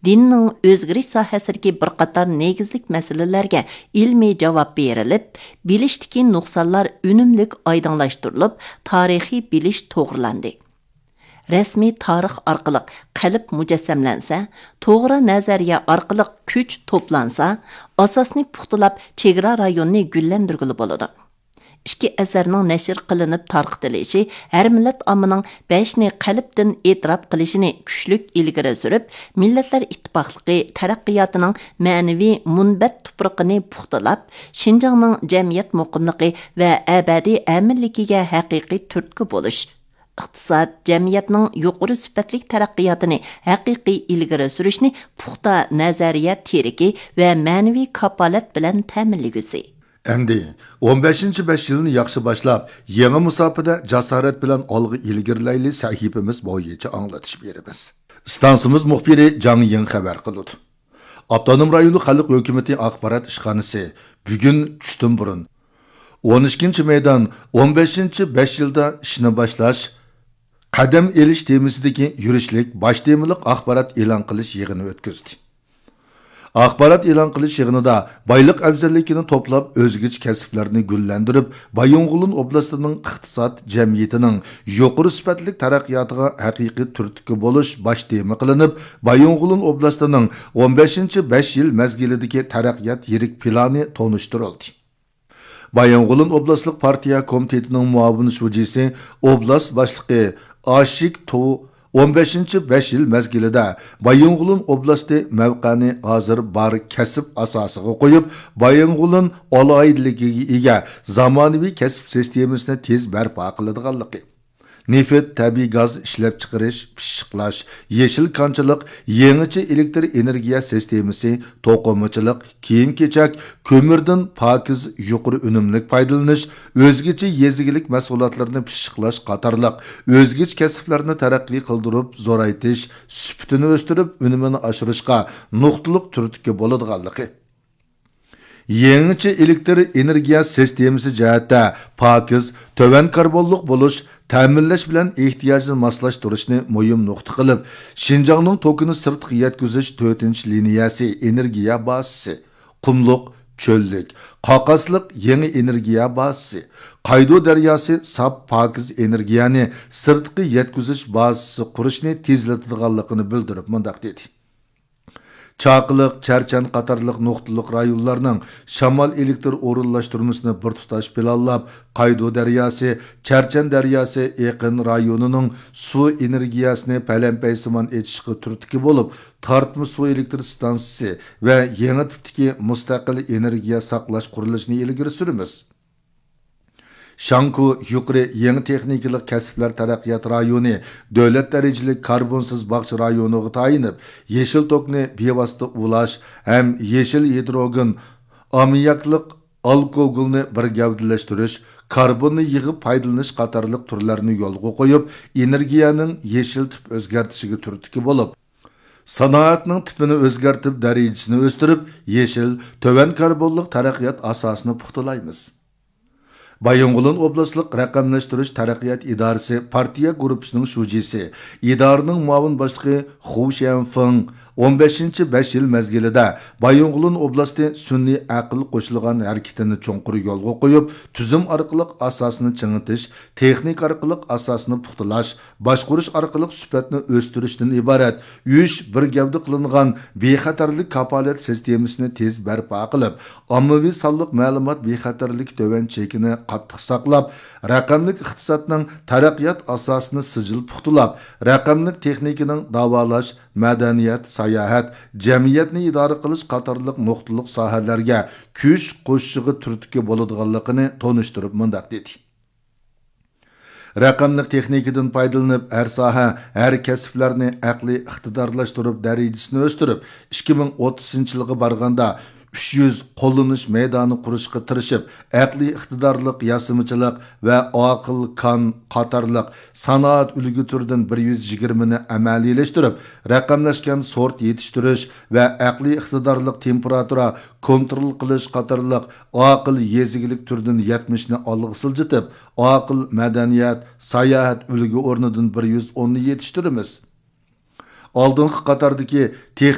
dinning o'zgarish sohasidagi bir qator negizlik masalalarga ilmiy javob berilib, bilishdagi nuqsonlar unumlik oydinlashtirilib, tarixiy bilish to'g'rilandi. Rasmiy tarix orqali qalb mujassamlansa, to'g'ri nazariya orqali kuch to'plansa, asosni puxtalab chegara rayonni gullantirgili bo'ladi. İki əsərinin nəşr qılınıb tarqıtılışı hər millət amının bəşni qalbdən etiraf qilishini güclük ilgiri sürüb, Milletlər İttifaqlığı tərəqqiyatının mənəvi munbət tuprağını puxtalab, Şinjanның cəmiyyət muqimliği və əbədi əminligiga haqiqiy turtki boluş, iqtisad cəmiyyətinin yuqori sübətlik tərəqqiyatını haqiqiy ilgiri sürüşni puxta nazariya teriki və mənəvi kapalət bilən təminligüsü. Əmdi 15-5 yılını yaxşı başlap, yeni musafada jasaret bilen algı ilgirleyli sahibimiz boyunca anlatış berimiz. İstansımız muhbiri Can Yeng xabar qılıdı. Abdonum rayonu Xalq Hökuməti axbarat işxanası bugün tushdan burun 12 meydan 15-5 yılda işini başlaş, qadam elish temisidagi yurishlik baş temiliq axbarat e'lon qilish yig'ini o'tkazdi. Axbarat e'lon qilish yig'inida boyliq afzalligini to'plab o'zgich kasblarni gullantirib, Bayonğulun oblastining iqtisod jamiyatining yuqori sifatli taraqqiyotiga haqiqiy turtki bo'lish bosh tema qilinib, Bayonğulun oblastining 15-5 yil mazgilidagi taraqqiyot yirik plani tonishtirildi. Bayonğulun oblastlik partiya komitetining muavin shujisi, oblast boshlig'i Aşik To 15-5 yil mezgilida Bayonğulun oblasti mavqani hozir bar kasb asosiga qo'yib, Bayonğulun oloyidligiga ega zamonaviy kasb sistemasini tez barpo qiladiganligi, neft, tabiiy gaz ishlab chiqarish, pishiqlash, yeşil konchilik, yangicha elektr energiya sistemasi, to'qimachilik, kiyim-kechak, ko'mirdan pokiz yuqori unumlik foydalanish, o'zgacha yezigilik mahsulotlarni pishiqlash qatorliq o'zgich kasblarni taraqqiy qildirib, zo'raytish, sifatini o'stirib, unumini oshirishga nuqtaliq turtki bo'ladiganligi. Yangicha elektr energiya sistemasi jihatda pokiz, tovan karbonliq bo'lish, ta'minlash bilan ehtiyojni moslashtirishni muhim nuqta qilib, Şinjanning tokini sirtqa yetkazish 4-liniyasi energiya bazasi, qumliq, cho'llik, qoqasliq yangi energiya bazasi, Qaydo daryosi sap pokiz energiyani sirtqa yetkazish bazasi qurishni tezlatadiganligini bildirib mundaq dedi. Çaqılıq, Çərçən qatarlıq nuqtaliq rayonlarning shamol elektr o'rinlashtirmasini bir tutash planlab, Qaydo daryosi, Çərçən daryosi yaqin rayonining suv energiyasini palampaysimon etishga turtki bo'lib, tortma suv elektr stansiyasi va yangi tipdagi mustaqil energiya saqlash qurilishini ilgari suramiz. Şanku yuqori yangi texnikalik kasblar taraqqiyot rayoni davlat darajali karbonsiz bog'cha rayoniga tayinib, yeşil tokni bevosita ulash ham yeşil hidrogen, amiyakliq alkogolni bir gavdalashtirish, karbonni yig'ib foydalanish qatorliq turlarini yo'lga qo'yib, energiyaning yeşil tip o'zgartishiga turtki bo'lib, sanoatning tipini o'zgartib, darajasini o'stirib, yeşil, tovan karbonliq taraqqiyot asosini puxtalaymiz. Bayonğulun oblastlik raqamlashtirish taraqqiyot idorasi partiya guruhisining shujisi, idoraning muavin boshlig'i Hu Xianfeng 15-5 yil mezgilida Bayonğulun oblasti sun'iy aql qo'shilgan harakatini cho'nqur yo'lga qo'yib, tuzum orqali asosini chingitish, texnik orqali asosini puxtalash, boshqarish orqali sifatni o'stirishdan iborat 3 bir gavda qilingan bexatarlik kapolat sistemasini tez barpo qilib, ommaviy sonliq ma'lumot bexatarlik tovan chekini qattiq saqlab, raqamlik iqtisodning taraqqiyot asosini sijil puxtalab, raqamlik texnikaning davolash, madaniyat, sayohat, jamiyatni idora qilish qatorliq nuqtaliq sohalarga kuch qo'shishga turtki bo'ladiganligini tonishtirib mundaq dedi. Raqamlik texnikadan foydalanib, har soha, har kasblarni aqliy iqtidorlashtirib, darajasini o'stirib, 2030-yilga borganda 300 qo'llanish maydoni qurishga tirishib, aqliy iqtidorliq yasimichilik va aql kan qatorliq sanoat ulgu turdan 120 ni amaliylashtirib, raqamlashgan sort yetishtirish va aqliy iqtidorliq temperatura kontrol qilish qatorliq aql yezigilik turdan 70 ni olg'a siljitib, aql madaniyat, sayohat ulgu o'rnidan 110 ni yetishtiramiz. Oldingi qatardagi